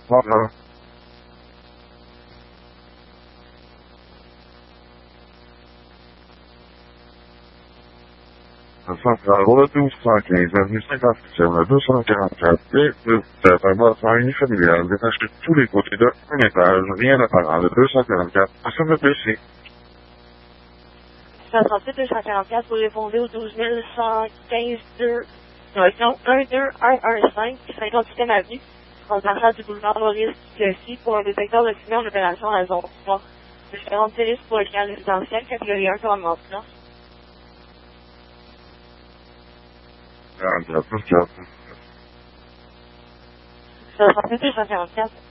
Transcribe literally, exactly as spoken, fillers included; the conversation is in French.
Voilà. Central douze cent quinze avenue cinquante-septième deux cent quarante-quatre et deux. C'est un bâtiment unifamilial détaché de tous les côtés de un étage, rien d'apparent, de deux cent quarante-quatre à Saint-Pécy. cent trente-huit deux cent quarante-quatre, vous répondez au douze mille cent quinze deux, non, un deux un un cinq, cinquante-huitième avenue, en passant du boulevard Maurice Duplessis pour un détecteur de fumée en opération à la zone trois. Différentes services pour le client résidentiel, catégorie un commandement. quarante-quatre, quarante-quatre. cent trente-huit deux cent quarante-quatre.